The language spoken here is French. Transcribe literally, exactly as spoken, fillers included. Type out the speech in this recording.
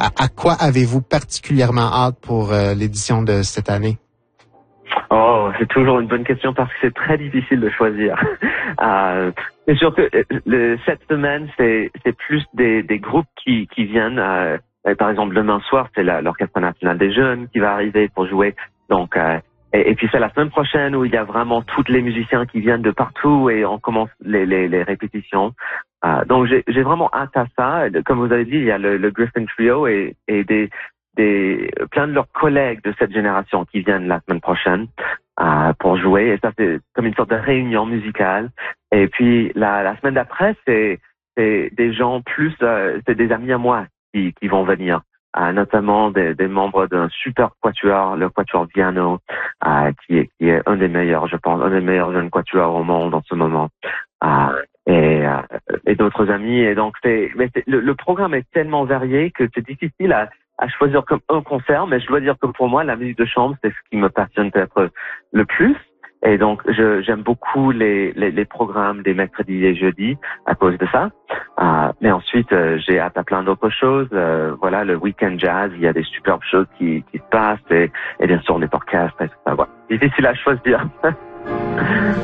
à, à quoi avez-vous particulièrement hâte pour euh, l'édition de cette année? Oh, c'est toujours une bonne question parce que c'est très difficile de choisir. euh, c'est sûr que le, cette semaine, c'est, c'est plus des, des groupes qui, qui viennent. Euh, par exemple, demain soir, c'est la, l'Orchestre national des jeunes qui va arriver pour jouer. Donc, euh, et, et puis c'est la semaine prochaine où il y a vraiment tous les musiciens qui viennent de partout et on commence les, les, les répétitions. Euh, donc, j'ai, j'ai vraiment hâte à ça. Comme vous avez dit, il y a le, le Griffin Trio et, et des des plein de leurs collègues de cette génération qui viennent la semaine prochaine euh, pour jouer, et ça c'est comme une sorte de réunion musicale. Et puis la, la semaine d'après, c'est c'est des gens plus euh, c'est des amis à moi qui qui vont venir, euh, notamment des, des membres d'un super quatuor, le quatuor Viano, euh, qui est qui est un des meilleurs, je pense, un des meilleurs jeunes quatuors au monde en ce moment. Euh, et, euh, et d'autres amis, et donc c'est mais c'est, le, le programme est tellement varié que c'est difficile à à choisir comme un concert, mais je dois dire que pour moi, la musique de chambre, c'est ce qui me passionne peut-être le plus. Et donc, je, j'aime beaucoup les, les, les programmes des mercredis et jeudis à cause de ça. Euh, mais ensuite, euh, j'ai hâte à plein d'autres choses. Euh, voilà, le week-end jazz, il y a des superbes choses qui, qui se passent, et, et bien sûr les podcasts, et tout ça. Voilà. Difficile à choisir.